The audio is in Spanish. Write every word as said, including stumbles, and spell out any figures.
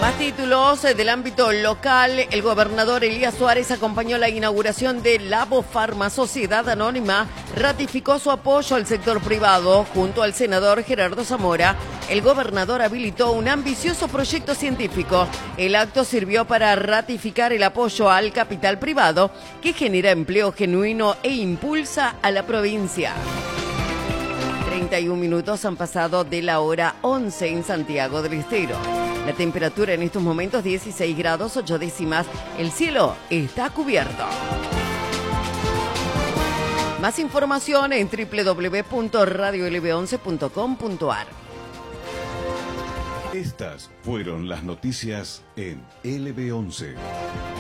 Más títulos del ámbito local. El gobernador Elías Suárez acompañó la inauguración de Labofarma, sociedad anónima, ratificó su apoyo al sector privado. Junto al senador Gerardo Zamora, el gobernador habilitó un ambicioso proyecto científico. El acto sirvió para ratificar el apoyo al capital privado, que genera empleo genuino e impulsa a la provincia. treinta y un minutos han pasado de la hora once en Santiago del Estero. La temperatura en estos momentos dieciséis grados ocho décimas. El cielo está cubierto. Más información en doble u doble u doble u punto radio l b once punto com punto a r. Estas fueron las noticias en L B once.